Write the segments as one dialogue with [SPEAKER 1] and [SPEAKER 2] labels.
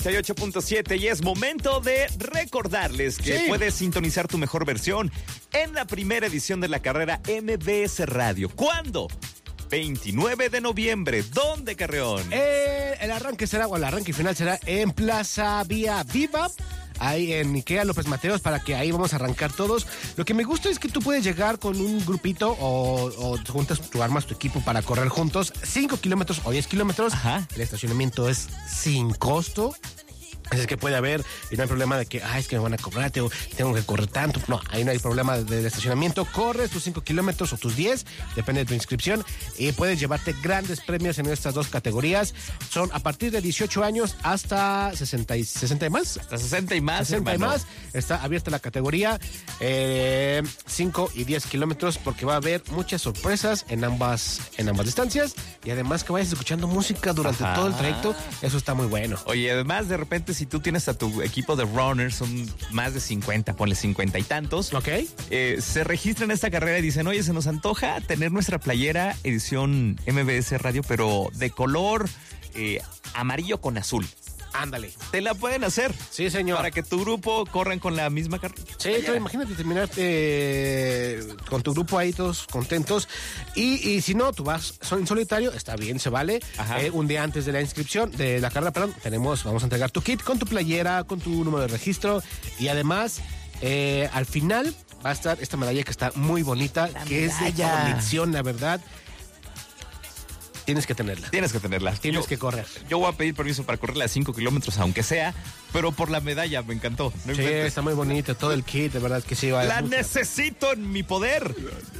[SPEAKER 1] 98.7 y es momento de recordarles que puedes sintonizar tu mejor versión en la primera edición de la carrera MBS Radio. ¿Cuándo? 29 de noviembre. ¿Dónde, Carreón?
[SPEAKER 2] El arranque final será en Plaza Vía Viva, ahí en Ikea López Mateos, para que ahí vamos a arrancar todos. Lo que me gusta es que tú puedes llegar con un grupito o juntas, tú armas tu equipo para correr juntos 5 kilómetros o 10 kilómetros.
[SPEAKER 1] Ajá.
[SPEAKER 2] El estacionamiento es sin costo. Es que puede haber, y no hay problema de que, es que me van a cobrar, tengo que correr tanto. No, ahí no hay problema del estacionamiento. Corres tus 5 kilómetros o tus 10, depende de tu inscripción, y puedes llevarte grandes premios en estas dos categorías. Son a partir de 18 años hasta 60 y más.
[SPEAKER 1] Hasta 60 y más,
[SPEAKER 2] 60
[SPEAKER 1] hermano.
[SPEAKER 2] y más. Está abierta la categoría 5 y 10 kilómetros, porque va a haber muchas sorpresas en ambas distancias, y además que vayas escuchando música durante todo el trayecto. Eso está muy bueno.
[SPEAKER 1] Oye, además, de repente, si tú tienes a tu equipo de runners, son más de 50, ponle 50 y tantos.
[SPEAKER 2] Ok.
[SPEAKER 1] Se registran en esta carrera y dicen, oye, se nos antoja tener nuestra playera edición MBS Radio, pero de color amarillo con azul.
[SPEAKER 2] Ándale.
[SPEAKER 1] Te la pueden hacer.
[SPEAKER 2] Sí, señor.
[SPEAKER 1] Para que tu grupo corran con la misma carrera.
[SPEAKER 2] Sí, tú imagínate terminar con tu grupo ahí todos contentos. Y si no, tú vas en solitario, está bien, se vale. Un día antes de la inscripción, de la carrera, vamos a entregar tu kit con tu playera, con tu número de registro. Y además, al final va a estar esta medalla que está muy bonita, que es de colección, la verdad. Tienes que tenerla. Tienes que correr.
[SPEAKER 1] Yo voy a pedir permiso para correr las 5 kilómetros, aunque sea, pero por la medalla me encantó.
[SPEAKER 2] No inventes. Está muy bonito todo el kit, de verdad que sí.
[SPEAKER 1] La necesito en mi poder.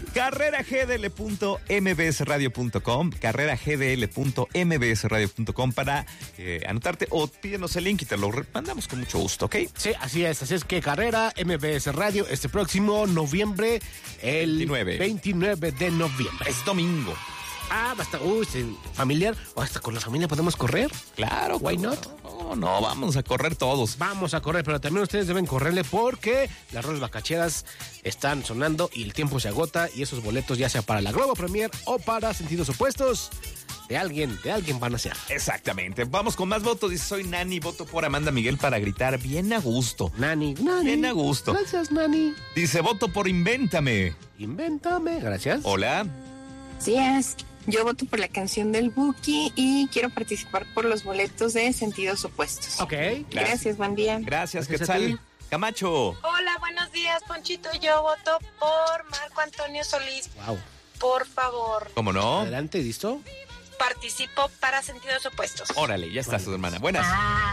[SPEAKER 1] carreragdl.mbsradio.com, carreragdl.mbsradio.com para anotarte o pídenos el link y te lo mandamos con mucho gusto, ¿ok?
[SPEAKER 2] Sí, así es. Así es que Carrera MBS Radio este próximo noviembre, el 29 de noviembre.
[SPEAKER 1] Es domingo.
[SPEAKER 2] Basta, familiar, o hasta con la familia podemos correr.
[SPEAKER 1] Claro.
[SPEAKER 2] Why not?
[SPEAKER 1] No, vamos a correr todos.
[SPEAKER 2] Vamos a correr, pero también ustedes deben correrle porque las rolas bacacheras están sonando y el tiempo se agota, y esos boletos, ya sea para la Globo Premier o para Sentidos Opuestos, de alguien van a ser.
[SPEAKER 1] Exactamente. Vamos con más votos. Dice, soy Nani, voto por Amanda Miguel para gritar bien a gusto.
[SPEAKER 2] Nani.
[SPEAKER 1] Bien a gusto.
[SPEAKER 2] Gracias, Nani.
[SPEAKER 1] Dice, voto por Invéntame.
[SPEAKER 2] Gracias.
[SPEAKER 1] Hola.
[SPEAKER 3] Sí es. Yo voto por la canción del Buki y quiero participar por los boletos de Sentidos Opuestos.
[SPEAKER 2] Ok.
[SPEAKER 3] Gracias, buen día.
[SPEAKER 1] Gracias, Quetzal. Camacho.
[SPEAKER 4] Hola, buenos días, Ponchito. Yo voto por Marco Antonio Solís.
[SPEAKER 2] Wow.
[SPEAKER 4] Por favor.
[SPEAKER 1] ¿Cómo no?
[SPEAKER 2] Adelante, ¿listo?
[SPEAKER 4] Participo para Sentidos Opuestos.
[SPEAKER 1] Órale, ya está su hermana. Buenas.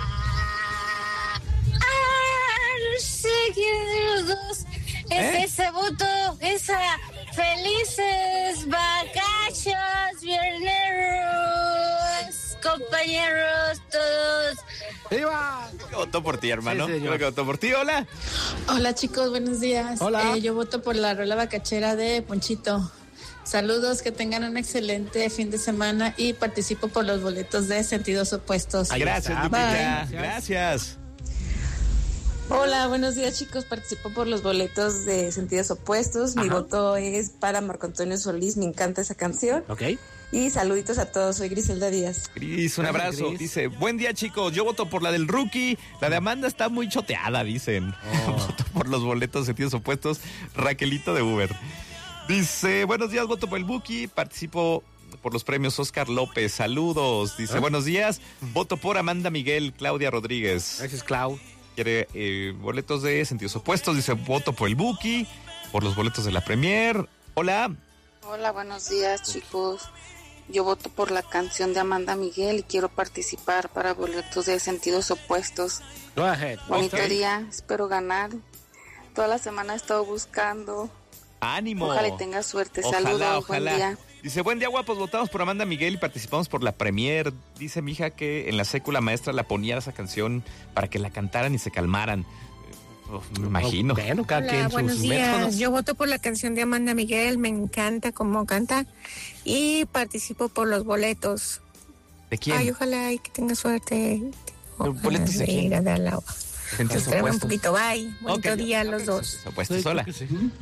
[SPEAKER 5] Ese voto, esa felices vacaciones, vierneros, compañeros, todos.
[SPEAKER 2] ¡Viva!
[SPEAKER 1] Votó por ti, hermano.
[SPEAKER 2] Sí,
[SPEAKER 1] Creo que votó por ti. Hola.
[SPEAKER 6] Hola, chicos, buenos días.
[SPEAKER 2] Hola.
[SPEAKER 6] Yo voto por la rola bacachera de Ponchito. Saludos, que tengan un excelente fin de semana y participo por los boletos de Sentidos Opuestos.
[SPEAKER 1] Gracias, Lupita. Gracias.
[SPEAKER 7] Hola, buenos días, chicos. Participo por los boletos de Sentidos Opuestos. Mi voto es para Marco Antonio Solís. Me encanta esa canción.
[SPEAKER 2] Ok.
[SPEAKER 7] Y saluditos a todos. Soy Griselda Díaz.
[SPEAKER 1] Gris, un abrazo.
[SPEAKER 2] Gris.
[SPEAKER 1] Dice, buen día, chicos. Yo voto por la del Rookie. La de Amanda está muy choteada, dicen. Voto por los boletos de Sentidos Opuestos. Raquelito de Uber. Dice, buenos días, voto por el Buki. Participo por los premios Oscar López. Saludos. Dice, buenos días. Voto por Amanda Miguel, Claudia Rodríguez.
[SPEAKER 2] Gracias, Clau.
[SPEAKER 1] Quiere boletos de Sentidos Opuestos. Dice, voto por el Buki, por los boletos de la Premier. Hola.
[SPEAKER 8] Hola, buenos días, chicos. Yo voto por la canción de Amanda Miguel y quiero participar para boletos de Sentidos Opuestos.
[SPEAKER 2] Go ahead.
[SPEAKER 8] Bonito día, espero ganar. Toda la semana he estado buscando.
[SPEAKER 1] Ánimo.
[SPEAKER 8] Ojalá y tenga suerte. Saludos, buen día.
[SPEAKER 1] Dice, buen día, guapos, votamos por Amanda Miguel y participamos por la Premier. Dice mi hija que en la sécula maestra la ponía esa canción para que la cantaran y se calmaran. Me imagino.
[SPEAKER 2] Bueno, cada
[SPEAKER 3] Hola,
[SPEAKER 2] quien
[SPEAKER 3] buenos
[SPEAKER 2] sus
[SPEAKER 3] días.
[SPEAKER 2] métodos.
[SPEAKER 3] Yo voto por la canción de Amanda Miguel. Me encanta cómo canta. Y participo por los boletos.
[SPEAKER 1] ¿De quién?
[SPEAKER 3] Ay, ojalá y que tenga suerte.
[SPEAKER 1] ¿Boletos de quién?
[SPEAKER 3] Ir a dar la
[SPEAKER 1] Sentidos
[SPEAKER 3] Espérame un
[SPEAKER 1] Opuestos.
[SPEAKER 3] poquito. Bye. Bonito
[SPEAKER 1] Ok,
[SPEAKER 3] día a
[SPEAKER 1] ok,
[SPEAKER 3] los dos.
[SPEAKER 1] Sentidos Opuestos.
[SPEAKER 2] Sí,
[SPEAKER 1] Hola.
[SPEAKER 2] creo que sí.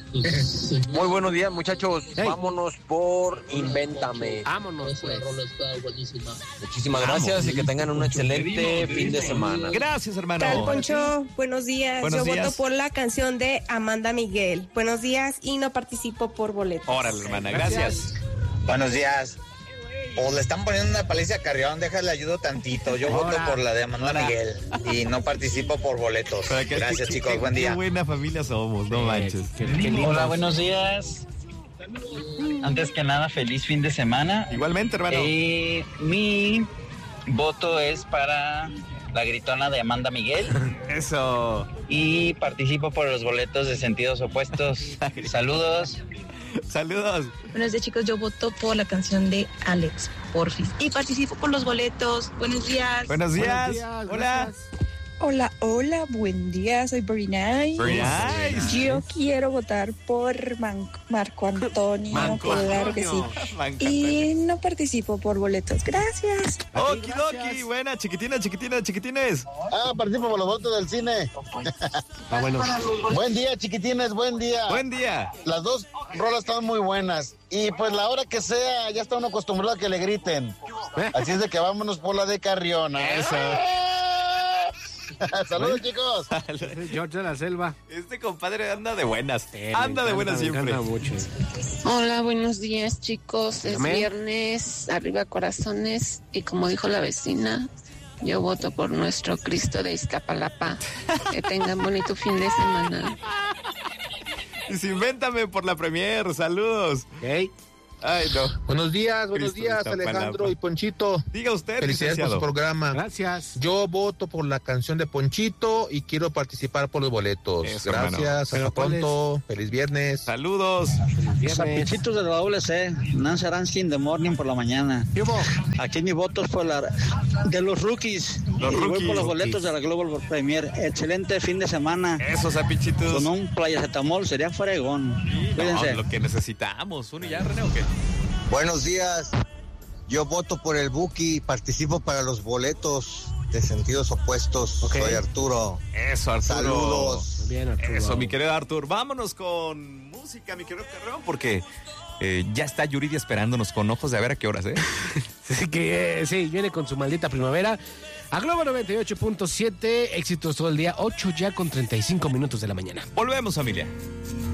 [SPEAKER 9] Muy buenos días, muchachos. Hey. Vámonos por Invéntame.
[SPEAKER 2] Vámonos, pues.
[SPEAKER 9] Muchísimas gracias y que tengan un excelente fin de semana.
[SPEAKER 1] Gracias, hermano.
[SPEAKER 10] Tal, Poncho, buenos días.
[SPEAKER 1] Buenos días.
[SPEAKER 10] Voto por la canción de Amanda Miguel. Buenos días y no participo por boletos.
[SPEAKER 1] Órale, hermana, gracias.
[SPEAKER 11] Buenos días. O le están poniendo una paliza a Carrión, déjale ayudo tantito. Yo voto por la de Amanda Miguel y no participo por boletos. Gracias, chicos, buen día.
[SPEAKER 1] Qué buena familia somos, no manches.
[SPEAKER 12] Hola, buenos días. Antes que nada, feliz fin de semana.
[SPEAKER 1] Igualmente, hermano.
[SPEAKER 12] Mi voto es para la gritona de Amanda Miguel.
[SPEAKER 1] Eso.
[SPEAKER 12] Y participo por los boletos de Sentidos Opuestos. Saludos.
[SPEAKER 1] Saludos.
[SPEAKER 13] Buenos días, chicos. Yo voto por la canción de Alex, porfis. Y participo por los boletos. Buenos días.
[SPEAKER 1] Buenos días. Hola.
[SPEAKER 14] Hola, buen día, soy Very Nice. Yo quiero votar por Marco Antonio, claro que sí. Y no participo por boletos, gracias.
[SPEAKER 1] Okidoki, buena, chiquitines.
[SPEAKER 15] Participo por los boletos del cine.
[SPEAKER 2] Bueno.
[SPEAKER 15] Buen día, chiquitines, buen día.
[SPEAKER 1] Buen día.
[SPEAKER 15] Las dos rolas están muy buenas. Y pues la hora que sea, ya está uno acostumbrado a que le griten. Así es de que vámonos por la de Carriona.
[SPEAKER 1] Eso.
[SPEAKER 15] Saludos, chicos.
[SPEAKER 2] George de la Selva.
[SPEAKER 1] Este compadre anda de buenas. Siempre.
[SPEAKER 2] Mucho.
[SPEAKER 16] Hola, buenos días, chicos. Es viernes, arriba corazones. Y como dijo la vecina, yo voto por nuestro Cristo de Iztapalapa. Que tengan bonito fin de semana.
[SPEAKER 1] Y Invéntame por la premier. Saludos.
[SPEAKER 2] Hey.
[SPEAKER 1] Ay, no.
[SPEAKER 15] Buenos días, Alejandro y Ponchito.
[SPEAKER 1] Diga usted,
[SPEAKER 15] felicidades por su programa.
[SPEAKER 2] Gracias.
[SPEAKER 15] Yo voto por la canción de Ponchito y quiero participar por los boletos.
[SPEAKER 1] Eso,
[SPEAKER 15] gracias, hasta pronto. Feliz viernes.
[SPEAKER 1] Saludos.
[SPEAKER 12] Sapichitos de la WC, Nancy Aransky in the morning por la mañana. Aquí mi voto es por la de los rookies. Voy por los boletos de la Global Premier. Excelente fin de semana.
[SPEAKER 1] Eso, sapichitos.
[SPEAKER 12] Con un playacetamol sería fregón. Cuídense.
[SPEAKER 1] Lo que necesitamos. Uno ya, René, ¿o qué?
[SPEAKER 17] Buenos días. Yo voto por el Buki y participo para los boletos de Sentidos Opuestos.
[SPEAKER 2] Okay.
[SPEAKER 17] Soy Arturo.
[SPEAKER 1] Eso, Arturo.
[SPEAKER 17] Saludos.
[SPEAKER 2] Bien, Arturo.
[SPEAKER 1] Eso, mi querido Arturo. Vámonos con música, mi querido Carreón, porque ya está Yuridia esperándonos con ojos de a ver a qué horas, ¿eh?
[SPEAKER 2] Sí, viene con su maldita primavera. A Globo 98.7, éxitos todo el día, 8 ya con 35 minutos de la mañana.
[SPEAKER 1] Volvemos, familia.